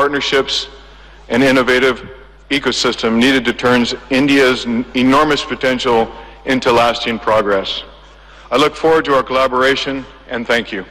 partnerships and innovative ecosystem needed to turn India's enormous potential into lasting progress. I look forward to our collaboration and thank you.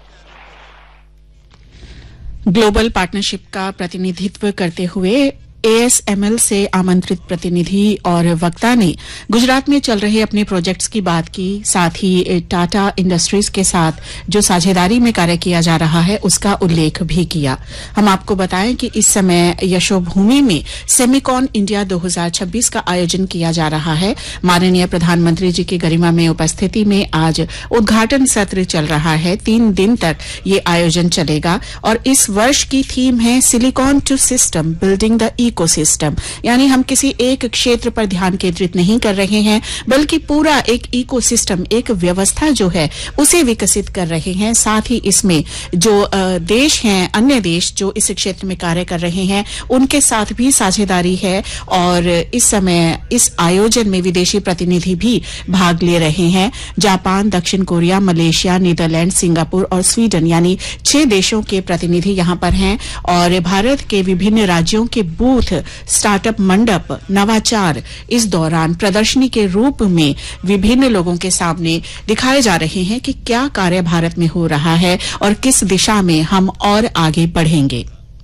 Global partnership का प्रतिनिधित्व करते हुए ASML से आमंत्रित प्रतिनिधि और वक्ता ने गुजरात में चल रहे अपने प्रोजेक्ट्स की बात की, साथ ही टाटा इंडस्ट्रीज के साथ जो साझेदारी में कार्य किया जा रहा है उसका उल्लेख भी किया। हम आपको बताएं कि इस समय यशोभूमि में सेमिकॉन इंडिया 2026 का आयोजन किया जा रहा है। माननीय प्रधानमंत्री जी की गरिमा में उपस्थिति में आज उद्घाटन सत्र चल रहा है। 3 दिन तक ये आयोजन चलेगा और इस वर्ष की थीम है silicon to system building the ecosystem, यानी हम किसी एक क्षेत्र पर ध्यान केंद्रित नहीं कर रहे हैं बल्कि पूरा एक इकोसिस्टम, एक व्यवस्था जो है उसे विकसित कर रहे हैं। साथ ही इसमें जो देश हैं, अन्य देश जो इस क्षेत्र में कार्य कर रहे हैं उनके साथ भी साझेदारी है और इस समय इस आयोजन में विदेशी प्रतिनिधि भी भाग ले रहे हैं। जापान, दक्षिण कोरिया, मलेशिया, नीदरलैंड, सिंगापुर और स्वीडन यानी 6 देशों के प्रतिनिधि यहां पर हैं और भारत के विभिन्न राज्यों के बूथ, स्टार्टअप मंडप, नवाचार इस दौरान प्रदर्शनी के रूप में विभिन्न लोगों के सामने दिखाए जा रहे हैं कि क्या कार्य भारत में हो रहा है और किस दिशा में हम और आगे बढ़ेंगे।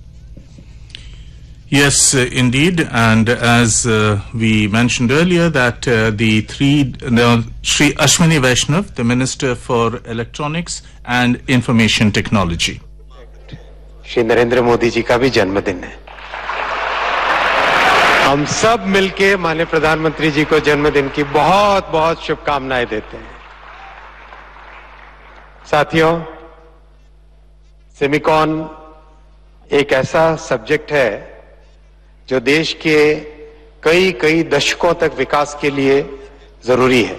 Yes, indeed, and as we mentioned earlier that Shri Ashwini Vaishnav, the Minister for Electronics and Information Technology. Shri Narendra Modi ji का भी जन्मदिन है। हम सब मिलके माननीय प्रधानमंत्री जी को जन्मदिन की बहुत बहुत शुभकामनाएं देते हैं। साथियों, सेमिकॉन एक ऐसा सब्जेक्ट है जो देश के कई दशकों तक विकास के लिए जरूरी है।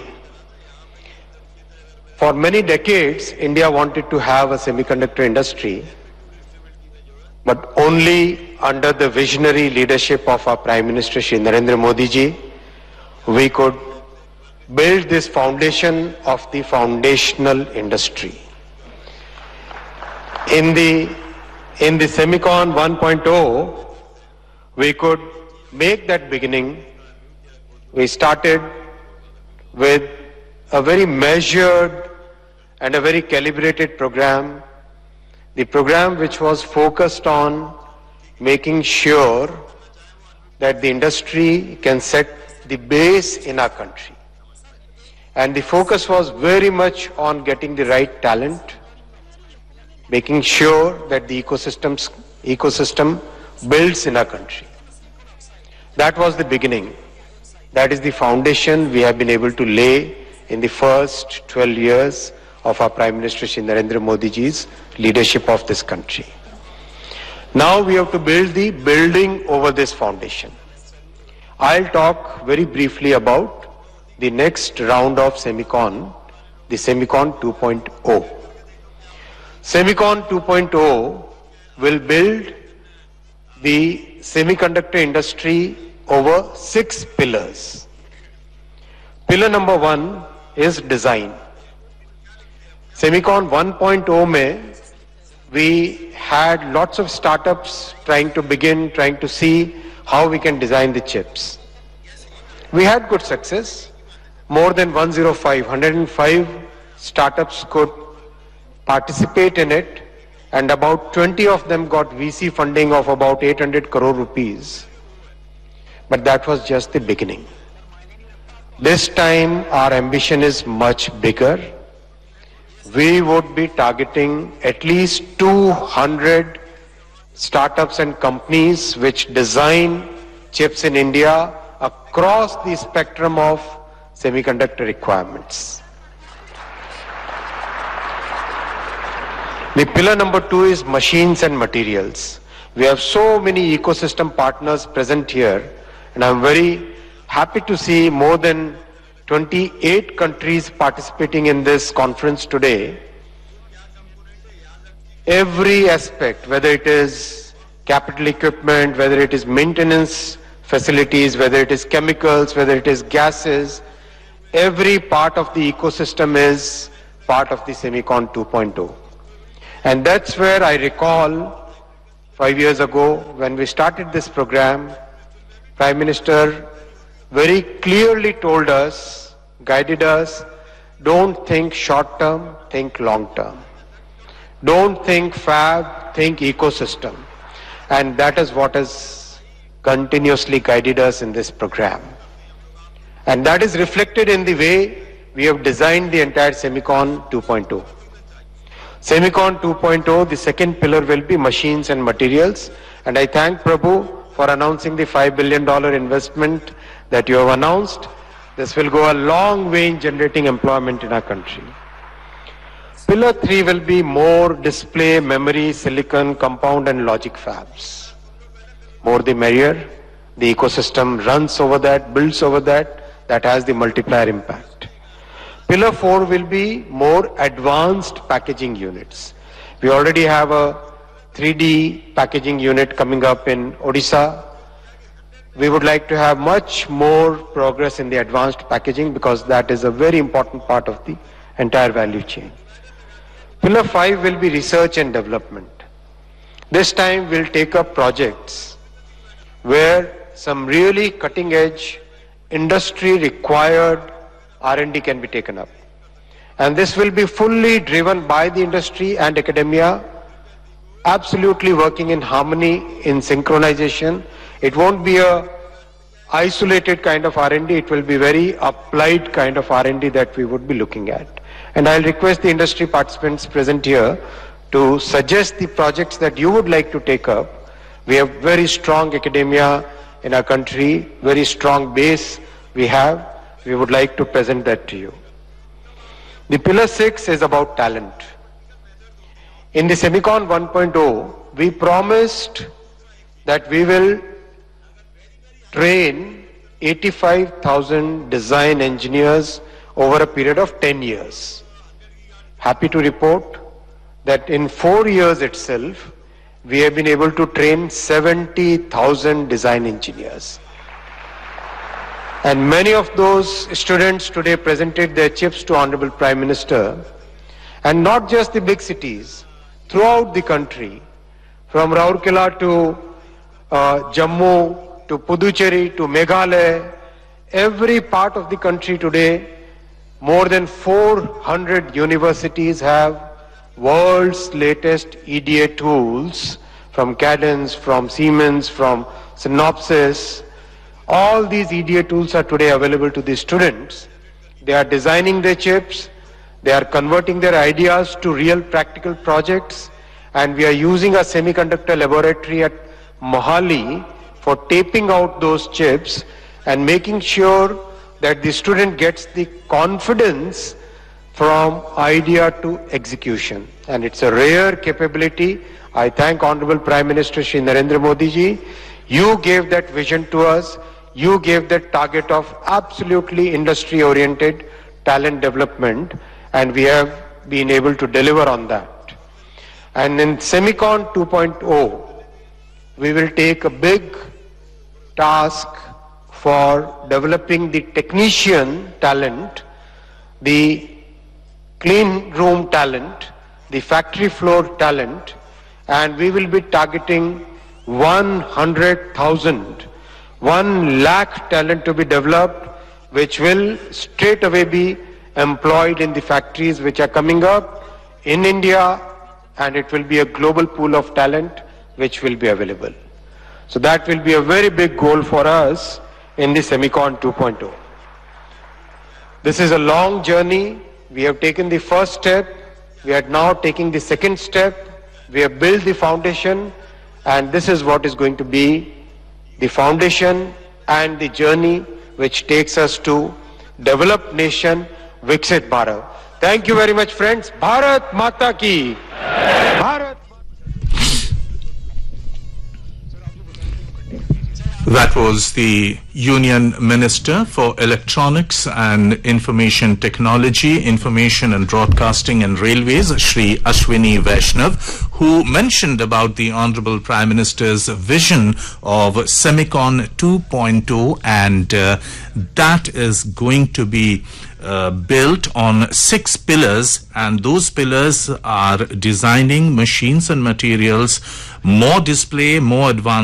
For many decades, India wanted to have a semiconductor industry, but only under the visionary leadership of our Prime Minister Shri Narendra Modi ji, we could build this foundation of the foundational industry. In the Semicon 1.0, we could make that beginning. We started with a very measured and a very calibrated program. The program which was focused on making sure that the industry can set the base in our country. And the focus was very much on getting the right talent, making sure that the ecosystem builds in our country. That was the beginning. That is the foundation we have been able to lay in the first 12 years of our Prime Minister Shri Narendra Modi ji's leadership of this country. Now we have to build the building over this foundation. I'll talk very briefly about the next round of Semicon, the Semicon 2.0. Semicon 2.0 will build the semiconductor industry over 6 pillars. Pillar number 1 is design. Semicon 1.0 mein, we had lots of startups trying to see how we can design the chips. We had good success. More than 105 startups could participate in it, and about 20 of them got VC funding of about 800 crore rupees. But that was just the beginning. This time our ambition is much bigger. We would be targeting at least 200 startups and companies which design chips in India across the spectrum of semiconductor requirements. The pillar number 2 is machines and materials. We have so many ecosystem partners present here, and I'm very happy to see more than 28 countries participating in this conference today. Every aspect, whether it is capital equipment, whether it is maintenance facilities, whether it is chemicals, whether it is gases, every part of the ecosystem is part of the Semicon 2.0. And that's where I recall 5 years ago, when we started this program, Prime Minister very clearly told us, guided us, don't think short term, think long term. Don't think fab, think ecosystem. And that is what has continuously guided us in this program. And that is reflected in the way we have designed the entire Semicon 2.0. Semicon 2.0, the second pillar will be machines and materials. And I thank Prabhu for announcing the $5 billion investment that you have announced. This will go a long way in generating employment in our country. Pillar 3 will be more display, memory, silicon, compound and logic fabs. More the merrier. The ecosystem runs over that, builds over that. That has the multiplier impact. Pillar 4 will be more advanced packaging units. We already have a 3D packaging unit coming up in Odisha. We would like to have much more progress in the advanced packaging because that is a very important part of the entire value chain. Pillar 5 will be research and development. This time we'll take up projects where some really cutting edge industry required R&D can be taken up. And this will be fully driven by the industry and academia, absolutely working in harmony, in synchronization. It won't be a isolated kind of R&D, it will be very applied kind of R&D that we would be looking at. And I'll request the industry participants present here to suggest the projects that you would like to take up. We have very strong academia in our country, very strong base we have. We would like to present that to you. The pillar 6 is about talent. In the Semicon 1.0, we promised that we will train 85,000 design engineers over a period of 10 years. Happy to report that in 4 years itself, we have been able to train 70,000 design engineers. And many of those students today presented their chips to Honorable Prime Minister, and not just the big cities, throughout the country, from Rourkela to Jammu to Puducherry to Meghalaya, every part of the country today, more than 400 universities have world's latest EDA tools from Cadence, from Siemens, from Synopsys. All these EDA tools are today available to the students. They are designing their chips, they are converting their ideas to real practical projects, and we are using a semiconductor laboratory at Mohali for taping out those chips and making sure that the student gets the confidence from idea to execution. And it's a rare capability. I thank Honorable Prime Minister Shri Narendra Modi ji. You gave that vision to us. You gave that target of absolutely industry-oriented talent development, and we have been able to deliver on that. And in Semicon 2.0, we will take a big task for developing the technician talent, the clean room talent, the factory floor talent, and we will be targeting 100,000, 1 lakh talent to be developed, which will straight away be employed in the factories which are coming up in India, and it will be a global pool of talent which will be available. So that will be a very big goal for us in the Semicon 2.0. This is a long journey. We have taken the first step. We are now taking the second step. We have built the foundation, and this is what is going to be the foundation and the journey which takes us to developed nation, Viksit Bharat. Thank you very much, friends. Bharat Mata Ki. Bharat. That was the Union Minister for Electronics and Information Technology, Information and Broadcasting and Railways, Shri Ashwini Vaishnav, who mentioned about the Honorable Prime Minister's vision of Semicon 2.0, and that is going to be built on 6 pillars, and those pillars are designing machines and materials, more display, more advanced